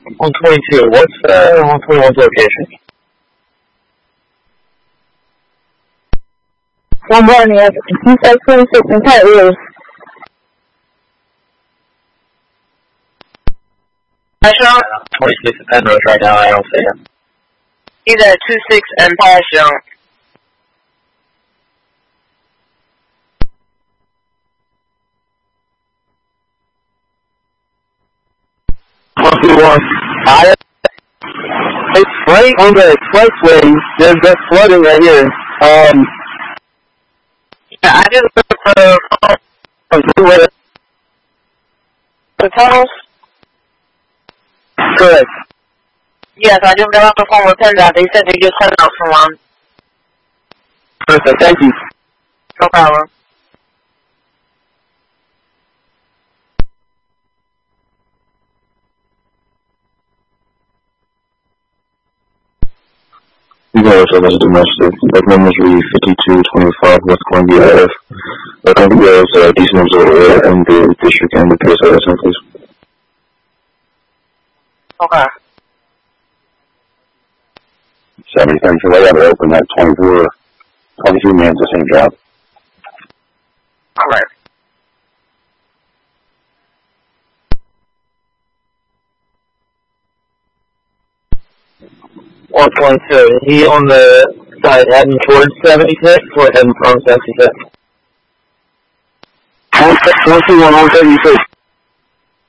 122. What's 121's location? One morning, East 26 and Pat Lewis. Passion? 26 at Penrose right now, I don't see him. He's at 26 and Passion. It's right on the expressway. There's that flooding right here. Yeah, I just looked for the tunnels. Correct. Yes, I just got off the phone with PennDOT. They said they just sent out someone. Perfect. Thank you. No problem. You guys are listening to domestic. That number is 5225 West Columbia Ave. That Columbia is decent observer in the district and the PSI, please. Okay. 73 for layout open at 22 minutes, the same job. Alright. Is he on the side heading towards 76 or heading from 76? 121, 176.